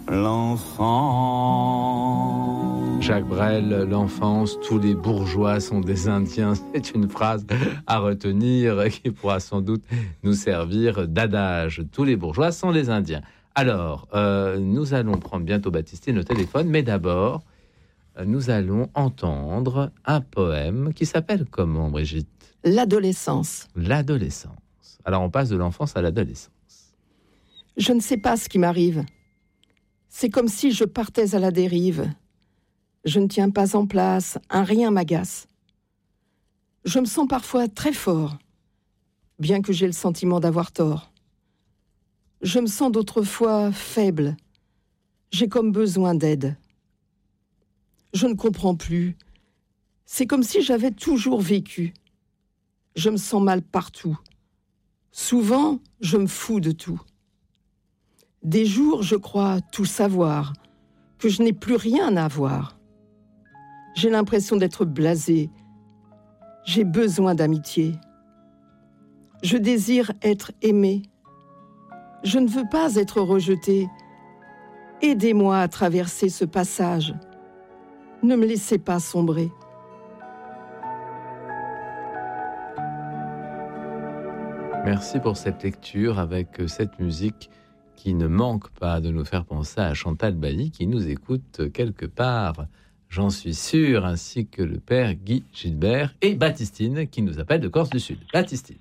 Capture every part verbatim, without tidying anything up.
l'enfant. Jacques Brel, l'enfance, tous les bourgeois sont des Indiens. C'est une phrase à retenir qui pourra sans doute nous servir d'adage. Tous les bourgeois sont des Indiens. Alors, euh, nous allons prendre bientôt Baptistine au téléphone, mais d'abord, nous allons entendre un poème qui s'appelle comment, Brigitte ? L'adolescence. L'adolescence. Alors, on passe de l'enfance à l'adolescence. Je ne sais pas ce qui m'arrive. C'est comme si je partais à la dérive. Je ne tiens pas en place, un rien m'agace. Je me sens parfois très fort, bien que j'ai le sentiment d'avoir tort. Je me sens d'autres fois faible. J'ai comme besoin d'aide. Je ne comprends plus. C'est comme si j'avais toujours vécu. Je me sens mal partout. Souvent, je me fous de tout. Des jours, je crois tout savoir, que je n'ai plus rien à voir. J'ai l'impression d'être blasé. J'ai besoin d'amitié. Je désire être aimé. Je ne veux pas être rejeté. Aidez-moi à traverser ce passage. Ne me laissez pas sombrer. Merci pour cette lecture avec cette musique qui ne manque pas de nous faire penser à Chantal Bailly qui nous écoute quelque part, j'en suis sûr, ainsi que le père Guy Gilbert et Baptistine qui nous appelle de Corse du Sud. Baptistine.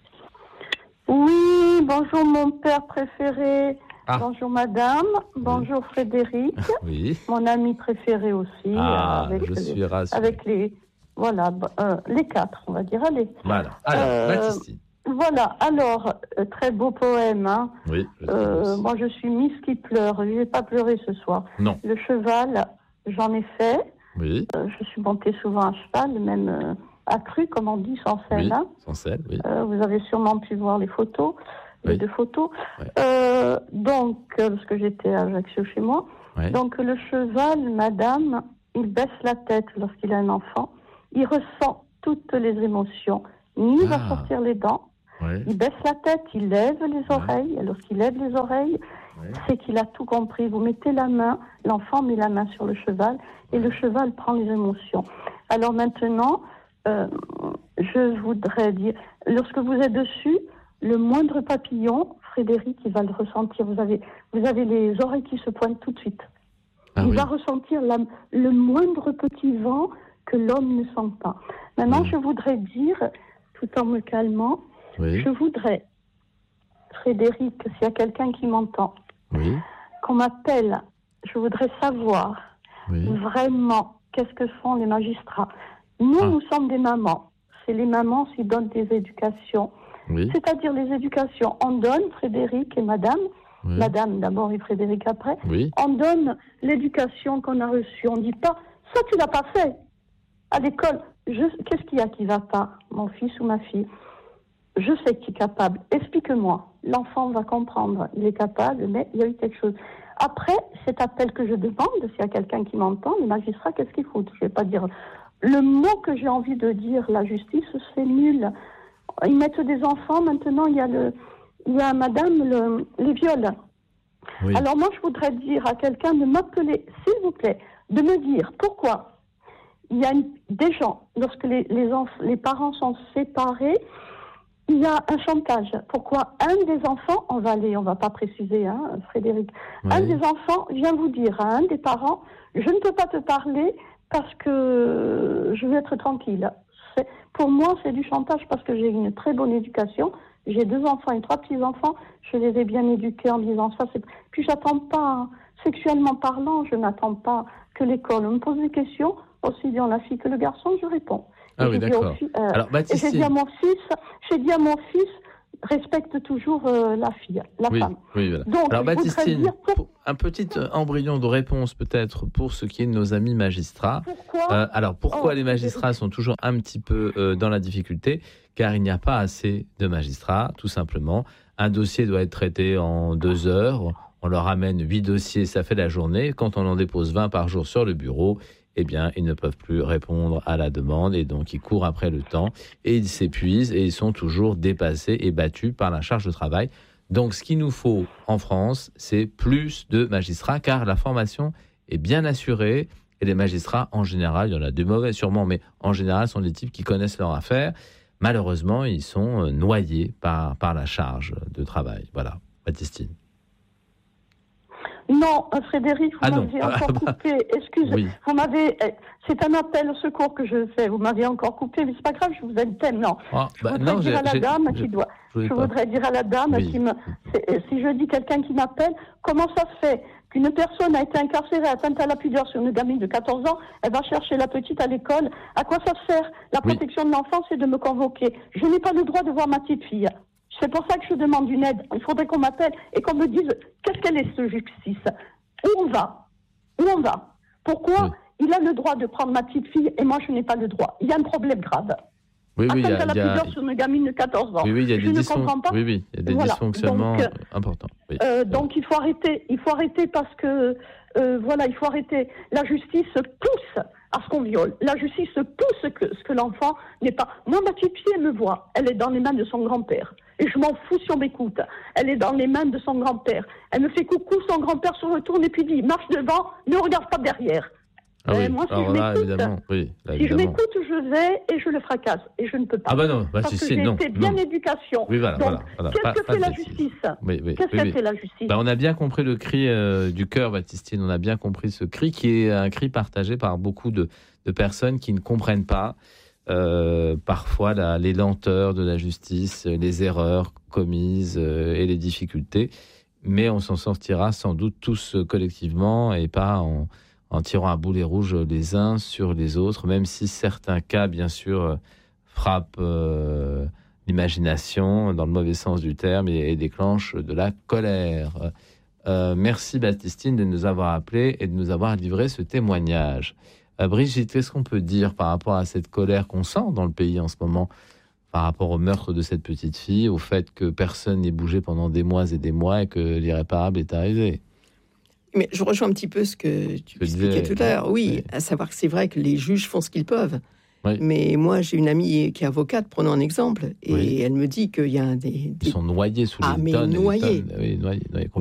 Oui, bonjour mon père préféré, ah. bonjour madame, bonjour oui. Frédéric, oui. mon ami préféré aussi. Ah, avec je les, suis rassuré. Avec les, voilà, euh, les quatre, on va dire, allez. Voilà, alors, euh, Baptistine. Voilà, alors, euh, très beau poème. Hein. Oui, je euh, moi, je suis Miss qui pleure. Je ne vais pas pleurer ce soir. Non. Le cheval, j'en ai fait. Oui. Euh, je suis montée souvent à cheval, même euh, accru, comme on dit, sans selle. Oui, hein. sans selle, oui. Euh, vous avez sûrement pu voir les photos, les oui. deux photos. Ouais. Euh, donc, euh, parce que j'étais à Ajaccio chez moi. Ouais. Donc, le cheval, madame, il baisse la tête lorsqu'il a un enfant. Il ressent toutes les émotions. Ni ah. va sortir les dents. Ouais. Il baisse la tête, il lève les ouais. oreilles. Et lorsqu'il lève les oreilles, ouais. c'est qu'il a tout compris. Vous mettez la main, l'enfant met la main sur le cheval, et le cheval prend les émotions. Alors maintenant, euh, je voudrais dire, lorsque vous êtes dessus, le moindre papillon, Frédéric, il va le ressentir. Vous avez, vous avez les oreilles qui se pointent tout de suite. Ah, il oui. va ressentir la, le moindre petit vent que l'homme ne sent pas. Maintenant, oui. je voudrais dire, tout en me calmant, oui. je voudrais, Frédéric, s'il y a quelqu'un qui m'entend, oui. qu'on m'appelle, je voudrais savoir oui. vraiment qu'est-ce que font les magistrats. Nous, ah. nous sommes des mamans. C'est les mamans qui donnent des éducations. Oui. C'est-à-dire les éducations. On donne, Frédéric et madame, oui. madame d'abord et Frédéric après, oui. on donne l'éducation qu'on a reçue. On ne dit pas, ça tu l'as pas fait. À l'école, je, qu'est-ce qu'il y a qui va pas, mon fils ou ma fille? Je sais qu'il est capable. Explique-moi. L'enfant va comprendre. Il est capable, mais il y a eu quelque chose. Après, cet appel que je demande, s'il y a quelqu'un qui m'entend, les magistrats, qu'est-ce qu'ils foutent? Je ne vais pas dire... Le mot que j'ai envie de dire, la justice, c'est nul. Ils mettent des enfants, maintenant, il y a, le, il y a madame, le, les viols. Oui. Alors moi, je voudrais dire à quelqu'un de m'appeler, s'il vous plaît, de me dire pourquoi il y a une, des gens, lorsque les, les, enf- les parents sont séparés, il y a un chantage. Pourquoi un des enfants, on va aller, on va pas préciser, hein, Frédéric, oui. un des enfants vient vous dire à un des parents, je ne peux pas te parler parce que je veux être tranquille. C'est, pour moi, c'est du chantage parce que j'ai une très bonne éducation. J'ai deux enfants et trois petits-enfants. Je les ai bien éduqués en disant ça. C'est... Puis j'attends pas, sexuellement parlant, je n'attends pas que l'école me pose des questions. Aussi bien la fille que le garçon, je réponds. Ah et oui, d'accord. Aussi, euh, Alors, Baptiste... et j'ai dit à mon fils, j'ai dit à mon fils, respecte toujours euh, la fille, la oui, femme. Oui, voilà. Donc, alors, Baptistine, pour... un petit embryon de réponse peut-être pour ce qui est de nos amis magistrats. Pourquoi euh, Alors, pourquoi oh, les magistrats sont toujours un petit peu euh, dans la difficulté? Car il n'y a pas assez de magistrats, tout simplement. Un dossier doit être traité en deux heures. On leur amène huit dossiers, ça fait la journée. Quand on en dépose vingt par jour sur le bureau, eh bien, ils ne peuvent plus répondre à la demande et donc ils courent après le temps et ils s'épuisent et ils sont toujours dépassés et battus par la charge de travail. Donc, ce qu'il nous faut en France, c'est plus de magistrats, car la formation est bien assurée. Et les magistrats, en général, il y en a des mauvais sûrement, mais en général, sont des types qui connaissent leur affaire. Malheureusement, ils sont noyés par, par la charge de travail. Voilà, Baptistine. Non, Frédéric, vous ah m'avez non. encore coupé. Excusez, oui. vous m'avez. C'est un appel au secours que je fais. Vous m'avez encore coupé, mais c'est pas grave, je vous aime tellement. Ah, bah, je voudrais non, dire à la dame qui doit. Je, je voudrais dire à la dame oui. qui me. Si je dis quelqu'un qui m'appelle, comment ça se fait qu'une personne a été incarcérée, atteinte à la pudeur sur une gamine de quatorze ans, elle va chercher la petite à l'école. À quoi ça sert? La protection oui. de l'enfant, c'est de me convoquer. Je n'ai pas le droit de voir ma petite fille. C'est pour ça que je demande une aide. Il faudrait qu'on m'appelle et qu'on me dise qu'est-ce qu'elle est, ce justice. Où on va? Où on va? Pourquoi oui. il a le droit de prendre ma petite fille et moi je n'ai pas le droit? Il y a un problème grave. Oui, oui, il y a, à la y a... sur une gamine de quatorze ans. Oui, oui, il y a je des, ne dysfon... comprends pas. oui, oui, il y a des voilà. dysfonctionnements donc, importants. Oui. Euh, donc il faut arrêter. Il faut arrêter parce que euh, voilà, il faut arrêter. La justice pousse à ce qu'on viole. La justice pousse que ce que l'enfant n'est pas. Moi, ma petite fille, elle me voit. Elle est dans les mains de son grand-père. Et je m'en fous si on m'écoute. Elle est dans les mains de son grand-père. Elle me fait coucou, son grand-père se retourne et puis dit marche devant, ne regarde pas derrière. Ah oui. euh, moi, si Alors je là, m'écoute, évidemment, oui, là, si évidemment. je m'écoute, je vais et je le fracasse. Et je ne peux pas. Ah bah non, bah parce si, que si, j'ai non. été bien non. éducation. Oui, voilà, Donc, voilà, voilà. qu'est-ce Pas, que pas fait la bêtise. justice oui, oui, Qu'est-ce oui, que oui. fait la justice bah, On a bien compris le cri euh, du cœur, Baptistine. On a bien compris ce cri qui est un cri partagé par beaucoup de, de personnes qui ne comprennent pas euh, parfois la, les lenteurs de la justice, les erreurs commises euh, et les difficultés. Mais on s'en sortira sans doute tous collectivement et pas en, en tirant à boulet rouge les uns sur les autres, même si certains cas, bien sûr, frappent euh, l'imagination dans le mauvais sens du terme et, et déclenchent de la colère. Euh, merci Baptistine de nous avoir appelés et de nous avoir livré ce témoignage. Euh, Brigitte, qu'est-ce qu'on peut dire par rapport à cette colère qu'on sent dans le pays en ce moment, par rapport au meurtre de cette petite fille, au fait que personne n'ait bougé pendant des mois et des mois et que l'irréparable est arrivé? Mais je rejoins un petit peu ce que tu je expliquais disais, tout à l'heure. Oui, oui, à savoir que c'est vrai que les juges font ce qu'ils peuvent. Oui. Mais moi, j'ai une amie qui est avocate, prenons un exemple, et oui. elle me dit qu'il y a des... des... Ils sont noyés sous ah, les mais tonnes. noyés. Et les tonnes, oui, noyés, noyés